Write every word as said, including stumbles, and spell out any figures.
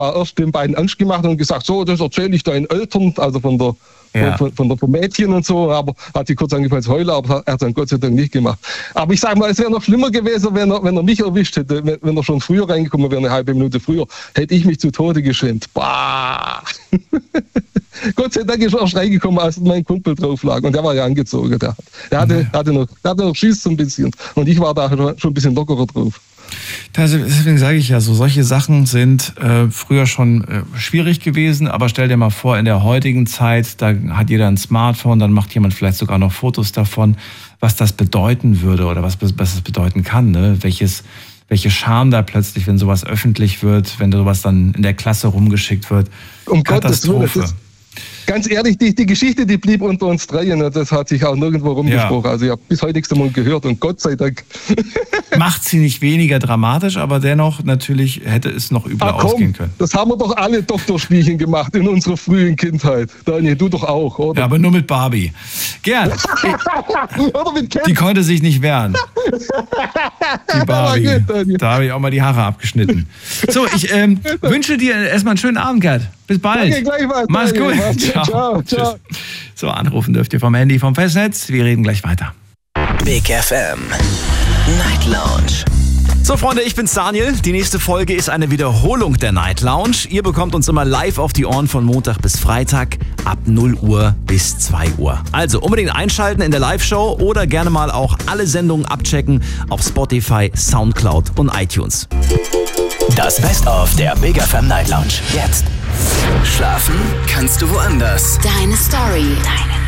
erst den beiden Angst gemacht und gesagt, so, das erzähle ich deinen Eltern, also von der Ja. Von, von, von der Mädchen und so, aber hat sie kurz angefangen zu heulen, aber er hat dann Gott sei Dank nicht gemacht. Aber ich sage mal, es wäre noch schlimmer gewesen, wenn er, wenn er mich erwischt hätte, wenn, wenn er schon früher reingekommen wäre, eine halbe Minute früher, hätte ich mich zu Tode geschämt. Bah! Gott sei Dank ist er erst reingekommen, als mein Kumpel drauf lag und der war ja angezogen. Der, der, hatte, ja. hatte noch, der hatte noch Schiss so ein bisschen und ich war da schon ein bisschen lockerer drauf. Deswegen sage ich ja so, solche Sachen sind äh, früher schon äh, schwierig gewesen, aber stell dir mal vor, in der heutigen Zeit, da hat jeder ein Smartphone, dann macht jemand vielleicht sogar noch Fotos davon, was das bedeuten würde oder was, was das bedeuten kann, ne? Welches, welche Scham da plötzlich, wenn sowas öffentlich wird, wenn sowas dann in der Klasse rumgeschickt wird. Um Katastrophe. Gottes Willen, ganz ehrlich, die, die Geschichte, die blieb unter uns dreien. Das hat sich auch nirgendwo rumgesprochen. Ja. Also ich habe bis heute nichts davon gehört und Gott sei Dank. Macht sie nicht weniger dramatisch, aber dennoch natürlich hätte es noch übler Ach, komm, ausgehen können. Das haben wir doch alle Doktorspielchen gemacht in unserer frühen Kindheit. Daniel, du doch auch, oder? Ja, aber nur mit Barbie. Gerd, oder mit Ken. Die konnte sich nicht wehren. Die Barbie. Gut, da habe ich auch mal die Haare abgeschnitten. So, ich ähm, wünsche dir erstmal einen schönen Abend, Gerd. Bis bald. Okay, gleichfalls. Mach's gut. Ciao. Ciao. Ciao. So, anrufen dürft ihr vom Handy, vom Festnetz. Wir reden gleich weiter. Big F M Night Lounge. So Freunde, ich bin's Daniel. Die nächste Folge ist eine Wiederholung der Night Lounge. Ihr bekommt uns immer live auf die Ohren von Montag bis Freitag ab null Uhr bis zwei Uhr. Also unbedingt einschalten in der Live-Show oder gerne mal auch alle Sendungen abchecken auf Spotify, Soundcloud und iTunes. Das Best-of der Big F M Night Lounge. Jetzt. Schlafen kannst du woanders. Deine Story. Deine